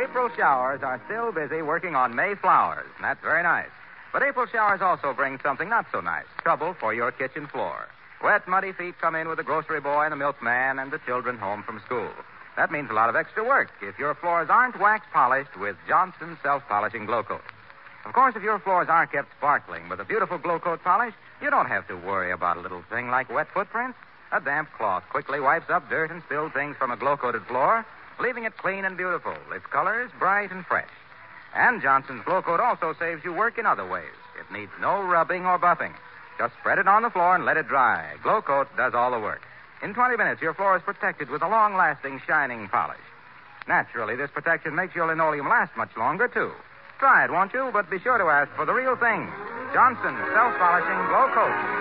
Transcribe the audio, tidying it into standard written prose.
April showers are still busy working on May flowers, and that's very nice. But April showers also bring something not so nice, trouble for your kitchen floor. Wet, muddy feet come in with the grocery boy and the milkman and the children home from school. That means a lot of extra work if your floors aren't wax polished with Johnson's self-polishing Glow Coat. Of course, if your floors are kept sparkling with a beautiful Glow Coat polish, you don't have to worry about a little thing like wet footprints. A damp cloth quickly wipes up dirt and spilled things from a glow-coated floor, leaving it clean and beautiful, its colors bright and fresh. And Johnson's Glow Coat also saves you work in other ways. It needs no rubbing or buffing. Just spread it on the floor and let it dry. Glow Coat does all the work. In 20 minutes, your floor is protected with a long-lasting, shining polish. Naturally, this protection makes your linoleum last much longer, too. Try it, won't you? But be sure to ask for the real thing. Johnson's self-polishing Glow Coat.